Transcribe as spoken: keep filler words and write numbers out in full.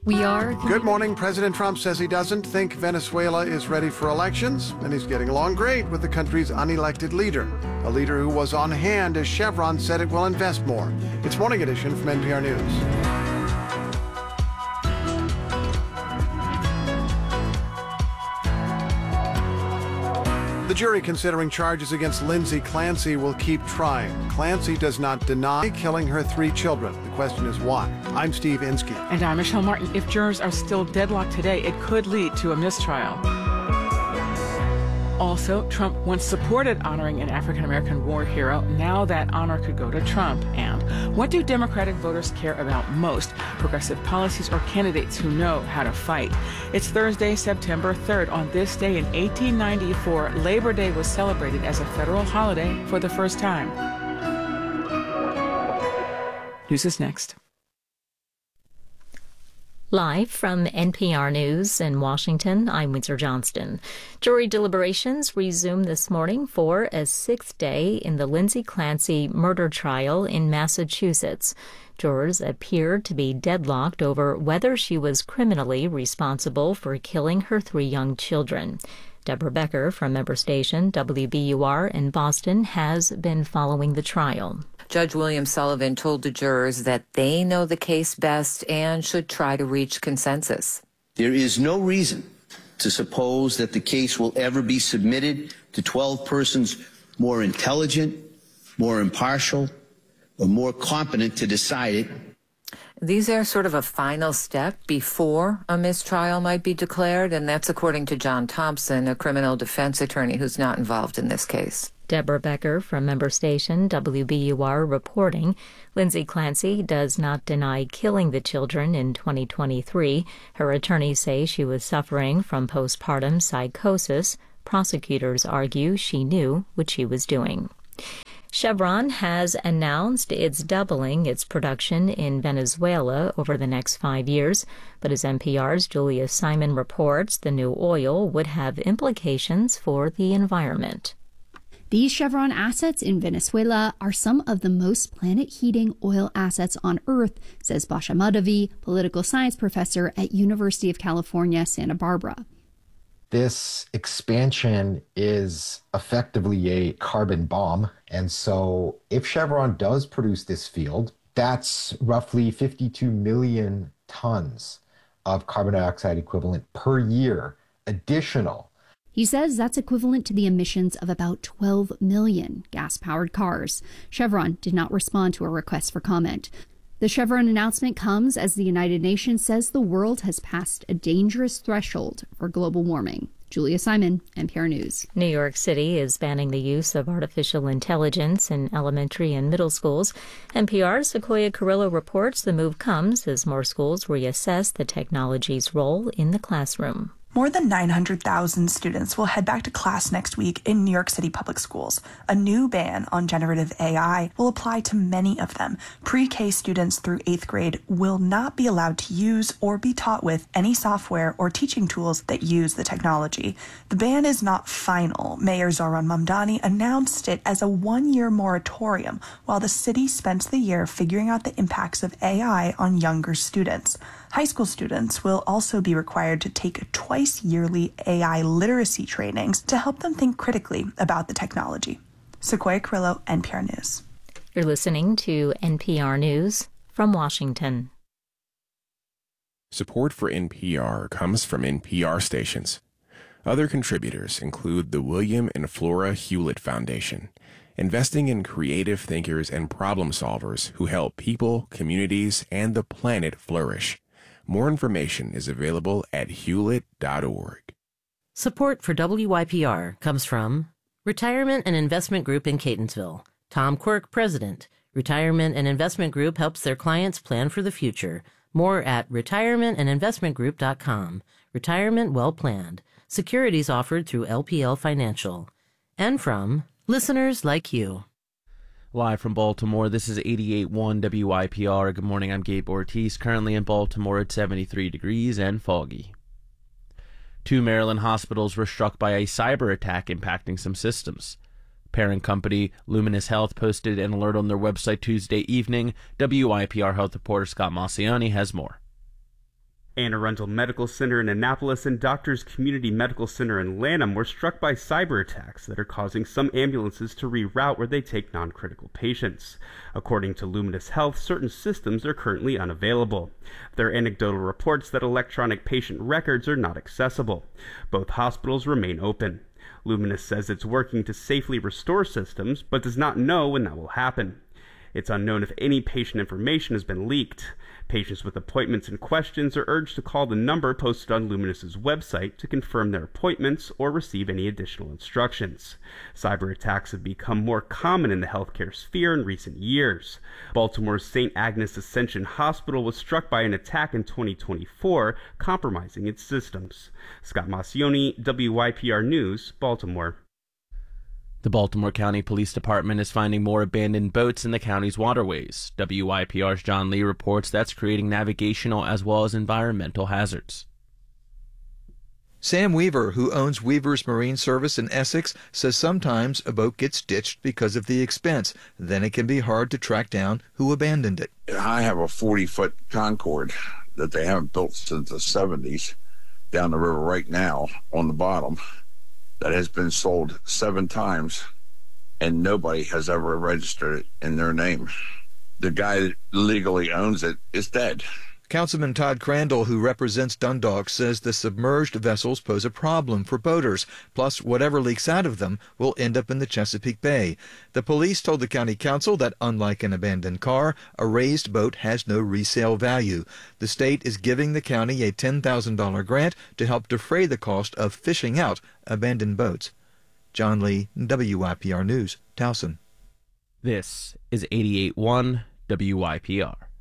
We are... Good morning. President Trump says he doesn't think Venezuela is ready for elections, and he's getting along great with the country's unelected leader, a leader who was on hand as Chevron said it will invest more. It's Morning Edition from N P R News. The jury considering charges against Lindsay Clancy will keep trying. Clancy does not deny killing her three children. The question is why. I'm Steve Inskeep. And I'm Michelle Martin. If jurors are still deadlocked today, it could lead to a mistrial. Also, Trump once supported honoring an African-American war hero. Now that honor could go to Trump. And what do Democratic voters care about most? Progressive policies or candidates who know how to fight? It's Thursday, September third. On this day in eighteen ninety-four, Labor Day was celebrated as a federal holiday for the first time. News is next. Live from N P R News in Washington, I'm Windsor Johnston. Jury deliberations resumed this morning for a sixth day in the Lindsay Clancy murder trial in Massachusetts. Jurors appeared to be deadlocked over whether she was criminally responsible for killing her three young children. Deborah Becker from member station W B U R in Boston has been following the trial. Judge William Sullivan told the jurors that they know the case best and should try to reach consensus. There is no reason to suppose that the case will ever be submitted to twelve persons more intelligent, more impartial, or more competent to decide it. These are sort of a final step before a mistrial might be declared, and that's according to John Thompson, a criminal defense attorney who's not involved in this case. Deborah Becker from member station W B U R reporting. Lindsay Clancy does not deny killing the children in twenty twenty-three. Her attorneys say she was suffering from postpartum psychosis. Prosecutors argue she knew what she was doing. Chevron has announced it's doubling its production in Venezuela over the next five years. But as N P R's Julia Simon reports, the new oil would have implications for the environment. These Chevron assets in Venezuela are some of the most planet-heating oil assets on Earth, says Basha Madavi, political science professor at University of California, Santa Barbara. This expansion is effectively a carbon bomb. And so if Chevron does produce this field, that's roughly fifty-two million tons of carbon dioxide equivalent per year, additional. He says that's equivalent to the emissions of about twelve million gas-powered cars. Chevron did not respond to a request for comment. The Chevron announcement comes as the United Nations says the world has passed a dangerous threshold for global warming. Julia Simon, N P R News. New York City is banning the use of artificial intelligence in elementary and middle schools. N P R's Sequoia Carrillo reports the move comes as more schools reassess the technology's role in the classroom. More than nine hundred thousand students will head back to class next week in New York City public schools. A new ban on generative A I will apply to many of them. Pre-K students through eighth grade will not be allowed to use or be taught with any software or teaching tools that use the technology. The ban is not final. Mayor Zohran Mamdani announced it as a one-year moratorium while the city spends the year figuring out the impacts of A I on younger students. High school students will also be required to take twice yearly A I literacy trainings to help them think critically about the technology. Sequoia Carrillo, N P R News. You're listening to N P R News from Washington. Support for N P R comes from N P R stations. Other contributors include the William and Flora Hewlett Foundation, investing in creative thinkers and problem solvers who help people, communities, and the planet flourish. More information is available at hewlett dot org. Support for W Y P R comes from Retirement and Investment Group in Catonsville. Tom Quirk, President. Retirement and Investment Group helps their clients plan for the future. More at retirement and investment group dot com. Retirement well planned. Securities offered through L P L Financial. And from listeners like you. Live from Baltimore, this is eighty-eight point one W Y P R. Good morning, I'm Gabe Ortiz. Currently in Baltimore at seventy-three degrees and foggy. Two Maryland hospitals were struck by a cyber attack impacting some systems. Parent company Luminous Health posted an alert on their website Tuesday evening. W Y P R Health reporter Scott Massiani has more. Anne Arundel Medical Center in Annapolis and Doctors Community Medical Center in Lanham were struck by cyber attacks that are causing some ambulances to reroute where they take non-critical patients. According to Luminous Health, certain systems are currently unavailable. There are anecdotal reports that electronic patient records are not accessible. Both hospitals remain open. Luminous says it's working to safely restore systems, but does not know when that will happen. It's unknown if any patient information has been leaked. Patients with appointments and questions are urged to call the number posted on Luminous's website to confirm their appointments or receive any additional instructions. Cyber attacks have become more common in the healthcare sphere in recent years. Baltimore's Saint Agnes Ascension Hospital was struck by an attack in twenty twenty-four, compromising its systems. Scott Massioni, W Y P R News, Baltimore. The Baltimore County Police Department is finding more abandoned boats in the county's waterways. W Y P R's John Lee reports that's creating navigational as well as environmental hazards. Sam Weaver, who owns Weaver's Marine Service in Essex, says sometimes a boat gets ditched because of the expense. Then it can be hard to track down who abandoned it. I have a forty-foot Concorde that they haven't built since the seventies down the river right now on the bottom, that has been sold seven times, and nobody has ever registered it in their name. The guy that legally owns it is dead. Councilman Todd Crandall, who represents Dundalk, says the submerged vessels pose a problem for boaters, plus whatever leaks out of them will end up in the Chesapeake Bay. The police told the county council that, unlike an abandoned car, a raised boat has no resale value. The state is giving the county a ten thousand dollars grant to help defray the cost of fishing out abandoned boats. John Lee, W Y P R News, Towson. This is eighty-eight point one W Y P R.